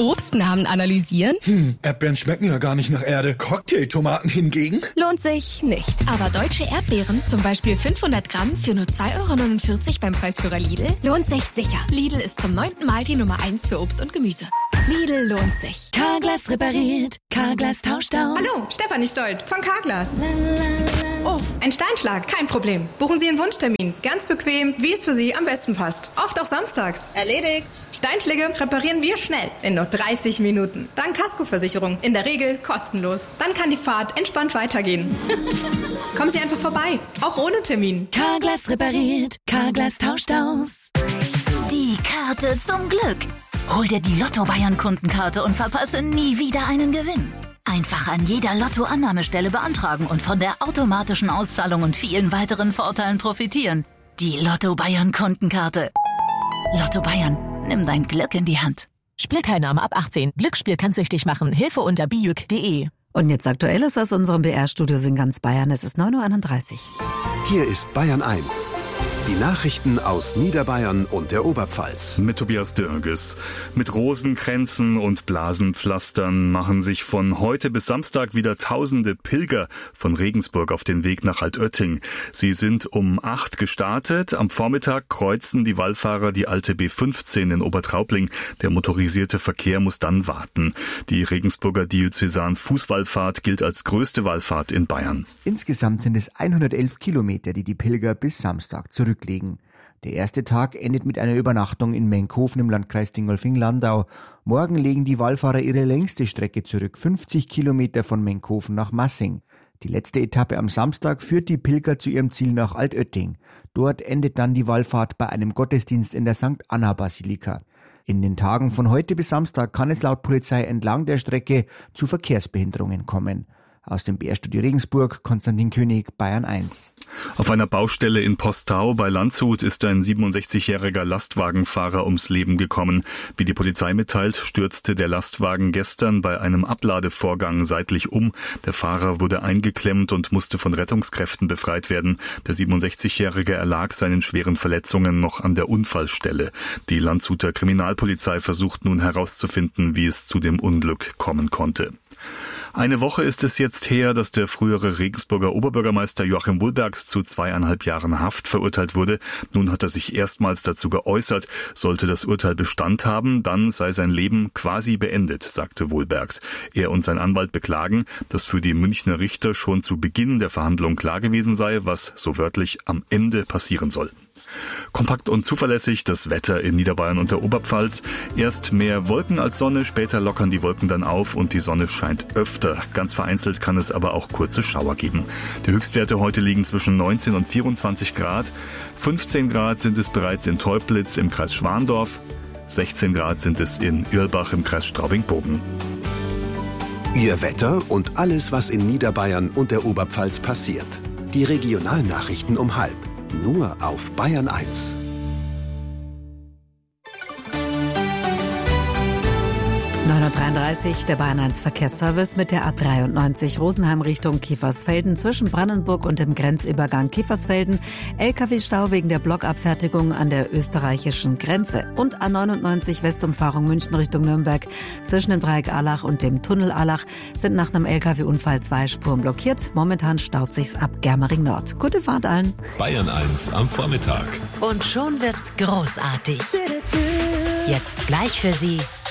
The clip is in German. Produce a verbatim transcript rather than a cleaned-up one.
Obstnamen analysieren? Hm, Erdbeeren schmecken ja gar nicht nach Erde. Cocktailtomaten hingegen? Lohnt sich nicht. Aber deutsche Erdbeeren, zum Beispiel fünfhundert Gramm für nur zwei Euro neunundvierzig beim Preisführer Lidl, lohnt sich sicher. Lidl ist zum neunten Mal die Nummer eins für Obst und Gemüse. Lidl lohnt sich. Carglass repariert, Carglass tauscht aus. Hallo, Stefanie Stolt von Carglass. Oh, ein Steinschlag, kein Problem. Buchen Sie einen Wunschtermin. Ganz bequem, wie es für Sie am besten passt. Oft auch samstags. Erledigt. Steinschläge reparieren wir schnell, in nur dreißig Minuten. Dank Kaskoversicherung, in der Regel kostenlos. Dann kann die Fahrt entspannt weitergehen. Kommen Sie einfach vorbei, auch ohne Termin. Carglass repariert, Carglass tauscht aus. Die Karte zum Glück. Hol dir die Lotto-Bayern-Kundenkarte und verpasse nie wieder einen Gewinn. Einfach an jeder Lotto-Annahmestelle beantragen und von der automatischen Auszahlung und vielen weiteren Vorteilen profitieren. Die Lotto-Bayern-Kundenkarte. Lotto Bayern, nimm dein Glück in die Hand. Spielteilnahme ab achtzehn. Glücksspiel kann süchtig machen. Hilfe unter bijuk punkt de. Und jetzt Aktuelles aus unserem B R-Studios in ganz Bayern. Es ist neun Uhr einunddreißig. Hier ist Bayern eins. Die Nachrichten aus Niederbayern und der Oberpfalz. Mit Tobias Dürges. Mit Rosenkränzen und Blasenpflastern machen sich von heute bis Samstag wieder tausende Pilger von Regensburg auf den Weg nach Altötting. Sie sind um acht gestartet. Am Vormittag kreuzen die Wallfahrer die alte B fünfzehn in Obertraubling. Der motorisierte Verkehr muss dann warten. Die Regensburger Diözesan-Fußwallfahrt gilt als größte Wallfahrt in Bayern. Insgesamt sind es hundertelf Kilometer, die die Pilger bis Samstag zurücklegen. Der erste Tag endet mit einer Übernachtung in Menkhofen im Landkreis Dingolfing-Landau. Morgen legen die Wallfahrer ihre längste Strecke zurück, fünfzig Kilometer von Menkhofen nach Massing. Die letzte Etappe am Samstag führt die Pilger zu ihrem Ziel nach Altötting. Dort endet dann die Wallfahrt bei einem Gottesdienst in der Sankt Anna-Basilika. In den Tagen von heute bis Samstag kann es laut Polizei entlang der Strecke zu Verkehrsbehinderungen kommen. Aus dem B R-Studio Regensburg, Konstantin König, Bayern eins. Auf einer Baustelle in Postau bei Landshut ist ein siebenundsechzigjähriger Lastwagenfahrer ums Leben gekommen. Wie die Polizei mitteilt, stürzte der Lastwagen gestern bei einem Abladevorgang seitlich um. Der Fahrer wurde eingeklemmt und musste von Rettungskräften befreit werden. Der siebenundsechzigjährige erlag seinen schweren Verletzungen noch an der Unfallstelle. Die Landshuter Kriminalpolizei versucht nun herauszufinden, wie es zu dem Unglück kommen konnte. Eine Woche ist es jetzt her, dass der frühere Regensburger Oberbürgermeister Joachim Wulbergs zu zweieinhalb Jahren Haft verurteilt wurde. Nun hat er sich erstmals dazu geäußert. Sollte das Urteil Bestand haben, dann sei sein Leben quasi beendet, sagte Wulbergs. Er und sein Anwalt beklagen, dass für die Münchner Richter schon zu Beginn der Verhandlung klar gewesen sei, was so wörtlich am Ende passieren soll. Kompakt und zuverlässig das Wetter in Niederbayern und der Oberpfalz. Erst mehr Wolken als Sonne, später lockern die Wolken dann auf und die Sonne scheint öfter. Ganz vereinzelt kann es aber auch kurze Schauer geben. Die Höchstwerte heute liegen zwischen neunzehn und vierundzwanzig Grad. fünfzehn Grad sind es bereits in Teublitz im Kreis Schwandorf. sechzehn Grad sind es in Irlbach im Kreis Straubing-Bogen. Ihr Wetter und alles, was in Niederbayern und der Oberpfalz passiert. Die Regionalnachrichten um halb. Nur auf Bayern eins. neun Uhr dreiunddreißig, der Bayern eins Verkehrsservice mit der A dreiundneunzig Rosenheim Richtung Kiefersfelden zwischen Brandenburg und dem Grenzübergang Kiefersfelden. L K W-Stau wegen der Blockabfertigung an der österreichischen Grenze. Und A neunundneunzig Westumfahrung München Richtung Nürnberg zwischen dem Dreieck Allach und dem Tunnel Allach sind nach einem L K W-Unfall zwei Spuren blockiert. Momentan staut sich's ab Germering Nord. Gute Fahrt allen. Bayern eins am Vormittag. Und schon wird's großartig. Jetzt gleich für Sie